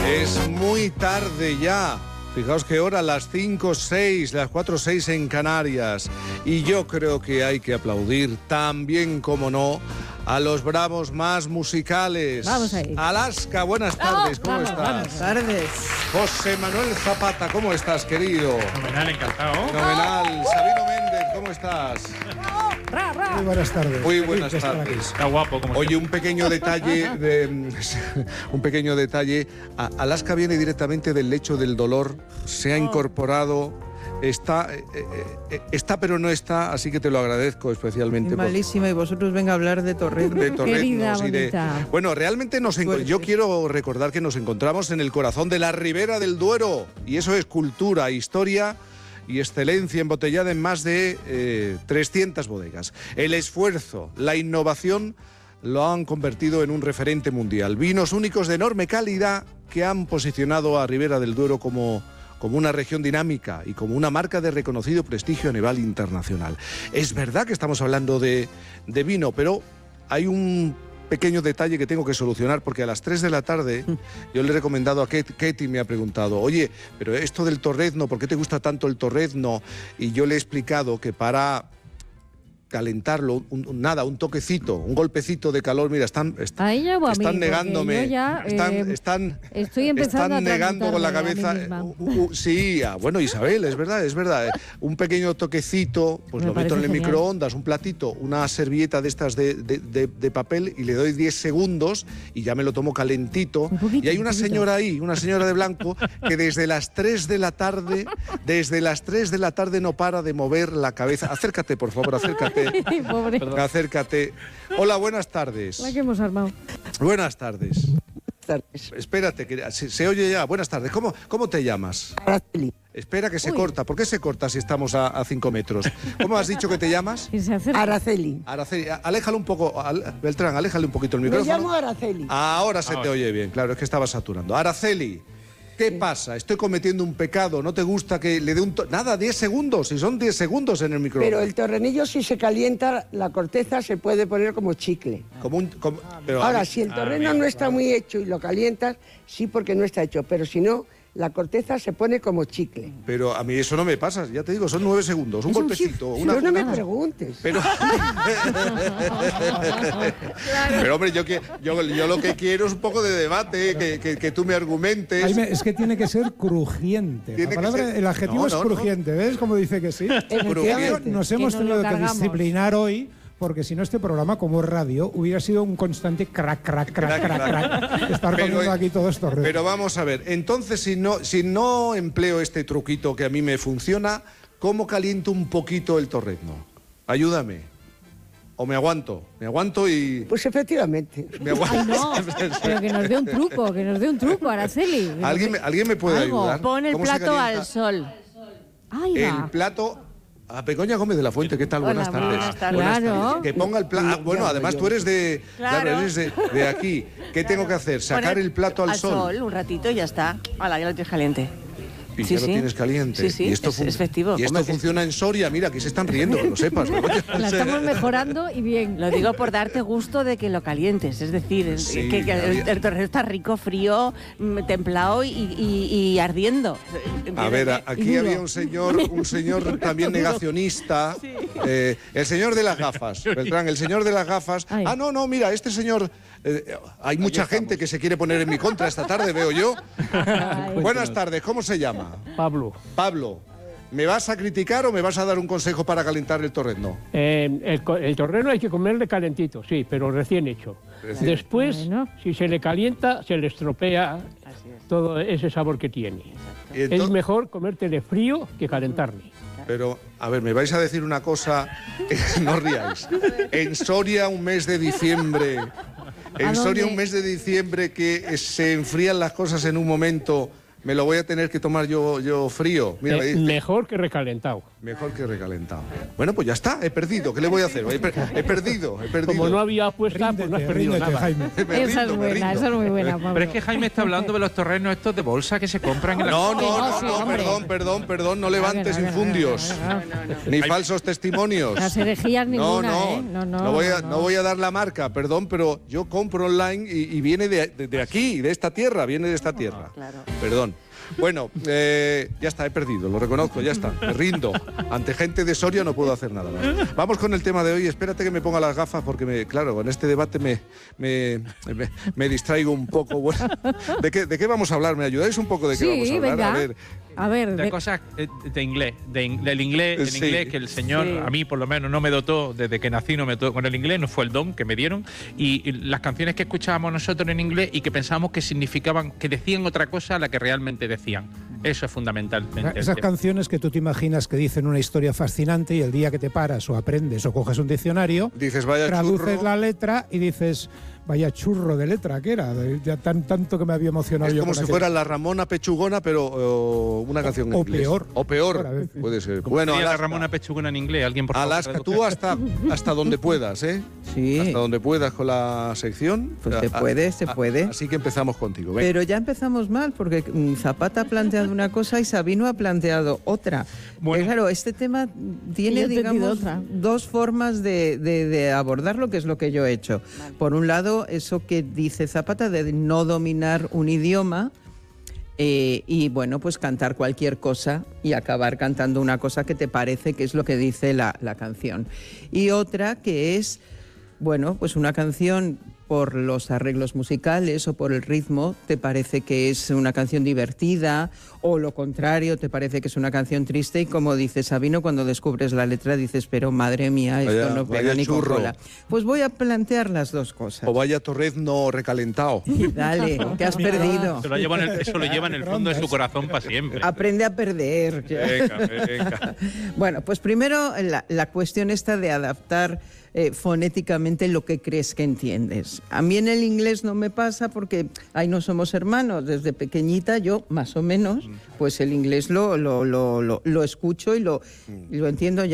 Es muy tarde ya. Fijaos que hora, las 5:06, las 4:06 en Canarias. Y yo creo que hay que aplaudir también, como no, a los bravos más musicales. Vamos ahí. Alaska, buenas tardes, ¿cómo estás? Buenas tardes. José Manuel Zapata, ¿cómo estás, querido? Fenomenal, encantado. Fenomenal. Sabino Méndez, ¿cómo estás? Muy buenas tardes. Muy buenas tardes. Está guapo, como Oye, un pequeño detalle, Alaska viene directamente del lecho del dolor, se ha incorporado, está pero no está, así que te lo agradezco especialmente. Malísima, y vosotros venga a hablar de Torrezno. De Torreznos Querida, y de... bonita. Bueno, realmente yo quiero recordar que nos encontramos en el corazón de la Ribera del Duero, y eso es cultura, historia y excelencia embotellada en más de 300 bodegas. El esfuerzo, la innovación lo han convertido en un referente mundial. Vinos únicos de enorme calidad que han posicionado a Ribera del Duero como una región dinámica y como una marca de reconocido prestigio a nivel internacional. Es verdad que estamos hablando de vino, pero hay un pequeño detalle que tengo que solucionar, porque a las 3 de la tarde yo le he recomendado a Ketty, me ha preguntado, oye, pero esto del torrezno, ¿por qué te gusta tanto el torrezno? Y yo le he explicado que para calentarlo, un toquecito, un golpecito de calor, mira, están negándome, estoy empezando están a negando con la cabeza. Sí, bueno, Isabel, es verdad. Un pequeño toquecito, pues lo meto en el microondas, un platito, una servilleta de estas de papel, y le doy 10 segundos y ya me lo tomo calentito. Y hay una señora ahí, una señora de blanco, que desde las 3 de la tarde no para de mover la cabeza. Acércate, por favor, acércate. Pobre. Acércate. Hola, buenas tardes. La que hemos armado. Buenas tardes. Espérate, que se oye ya. Buenas tardes. ¿Cómo te llamas? Araceli. Espera, que se corta. ¿Por qué se corta si estamos a 5 metros? ¿Cómo has dicho que te llamas? Araceli. Araceli. Aléjalo un poco, Beltrán, aléjale un poquito el Me micrófono. llamo Araceli. Ahora se te oye bien, claro, es que estaba saturando. Araceli, ¿qué pasa? Estoy cometiendo un pecado, ¿no te gusta que le dé nada, 10 segundos, si son 10 segundos en el micrófono. Pero el torrenillo, si se calienta, la corteza se puede poner como chicle. Pero ahora, si el torreno no está muy hecho y lo calientas, sí, porque no está hecho, pero si no, la corteza se pone como chicle. Pero a mí eso no me pasa, ya te digo, son 9 segundos, un golpecito. Pero no me preguntes. Pero hombre, yo lo que quiero es un poco de debate, que tú me argumentes. Jaime, es que tiene que ser crujiente. El adjetivo es crujiente, ¿ves? Como dice que sí. Nos hemos tenido que disciplinar hoy, porque si no, este programa, como radio, hubiera sido un constante crack. Estar comiendo aquí todo esto. Pero vamos a ver, entonces, si no empleo este truquito que a mí me funciona, ¿cómo caliento un poquito el torrezno? Ayúdame. ¿O me aguanto? Me aguanto y... Pues efectivamente. Me aguanto. Ay, no, pero que nos dé un truco, Araceli. ¿Alguien me puede ayudar? Pon el plato al sol. El plato... A Begoña Gómez de la Fuente, ¿qué tal? Buenas tardes. Buenas tardes. Claro. Que ponga el plato. Bueno, además tú eres de aquí. ¿Qué tengo que hacer? ¿Sacar el plato al sol? Un ratito y ya está. Hala, ya lo tienes caliente. Y ya lo tienes caliente. Sí, y esto es efectivo. Y esto funciona en Soria, mira, aquí se están riendo, que lo sepas. La estamos mejorando y bien. Lo digo por darte gusto de que lo calientes, es decir, que el torreno está rico, frío, templado y ardiendo. A ver, aquí había un señor también negacionista, el señor de las gafas, Beltrán, el señor de las gafas. Ay. No, mira, este señor, hay mucha gente que se quiere poner en mi contra esta tarde, veo yo. Buenas tardes, ¿cómo se llama? Pablo, ¿me vas a criticar o me vas a dar un consejo para calentar el torrezno? El torreno hay que comerle calentito, sí, pero recién hecho. Después, si se le calienta, se le estropea todo ese sabor que tiene. Es mejor comértele frío que calentarle. Pero, a ver, me vais a decir una cosa, no ríais. En Soria, un mes de diciembre, que se enfrían las cosas en un momento... me lo voy a tener que tomar yo frío. Mira, mejor que recalentado. Mejor que recalentado. Bueno, pues ya está, he perdido. ¿Qué le voy a hacer? He perdido. Como no había apuesta, pues no has perdido nada. Jaime. Esa es buena, esa es muy buena, Pablo. Pero es que Jaime está hablando de los torrenos estos de bolsa que se compran en la... No, perdón, no levantes infundios. Ni falsos testimonios. Las herejías ninguna, no voy a dar la marca, perdón, pero yo compro online y viene de aquí, de esta tierra, viene de esta tierra. Claro. Perdón. Bueno, ya está, he perdido, lo reconozco, ya está, me rindo. Ante gente de Soria no puedo hacer nada más. Vamos con el tema de hoy, espérate que me ponga las gafas porque, claro, con este debate me distraigo un poco. Bueno, ¿de qué vamos a hablar? ¿Me ayudáis un poco de qué vamos a hablar? Venga. A ver, de cosas de inglés, del inglés, inglés que el Señor, a mí por lo menos, no me dotó, desde que nací no me dotó con el inglés, no fue el don que me dieron, y las canciones que escuchábamos nosotros en inglés y que pensábamos que significaban, que decían otra cosa a la que realmente decían. Eso es fundamental. Esas canciones que tú te imaginas que dicen una historia fascinante y el día que te paras o aprendes o coges un diccionario, dices, vaya traduces churro. La letra y dices... Vaya churro de letra que era, ya tanto que me había emocionado. Es yo como si fuera la Ramona Pechugona, pero una canción en inglés. O peor, puede ser. Bueno, la Ramona Pechugona en inglés, alguien por favor. Alaska, tú hasta donde puedas, ¿eh? Sí. Hasta donde puedas con la sección. Pues se puede. Así que empezamos contigo. Venga. Pero ya empezamos mal, porque Zapata ha planteado una cosa y Sabino ha planteado otra. Bueno, claro, este tema tiene, digamos, dos formas de abordarlo, que es lo que yo he hecho. Vale. Por un lado, eso que dice Zapata de no dominar un idioma y, bueno, pues cantar cualquier cosa y acabar cantando una cosa que te parece que es lo que dice la canción. Y otra que es, bueno, pues una canción por los arreglos musicales o por el ritmo, te parece que es una canción divertida, o lo contrario, te parece que es una canción triste, y como dice Sabino, cuando descubres la letra dices, pero madre mía, esto no pega ni con cola. Pues voy a plantear las dos cosas. O vaya torrezno recalentado. Dale, que has perdido. Eso lo lleva en el fondo de su corazón para siempre. Aprende a perder. Venga. Bueno, pues primero la cuestión esta de adaptar fonéticamente lo que crees que entiendes. A mí en el inglés no me pasa porque ahí no somos hermanos. Desde pequeñita yo, más o menos, pues el inglés lo escucho y lo entiendo.